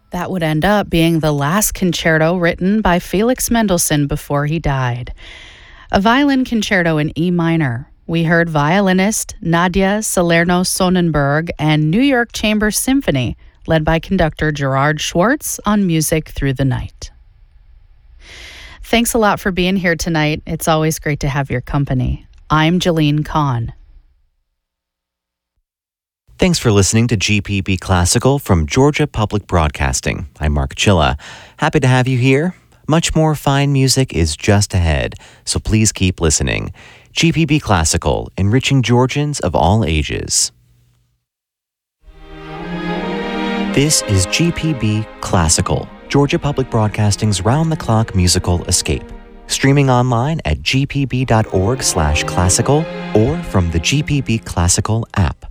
That would end up being the last concerto written by Felix Mendelssohn before he died. A violin concerto in E minor. We heard violinist Nadia Salerno-Sonnenberg and New York Chamber Symphony, led by conductor Gerard Schwartz on Music Through the Night. Thanks a lot for being here tonight. It's always great to have your company. I'm Jalene Kahn. Thanks for listening to GPB Classical from Georgia Public Broadcasting. I'm Mark Chilla. Happy to have you here. Much more fine music is just ahead, so please keep listening. GPB Classical, enriching Georgians of all ages. This is GPB Classical, Georgia Public Broadcasting's round-the-clock musical escape. Streaming online at gpb.org/classical or from the GPB Classical app.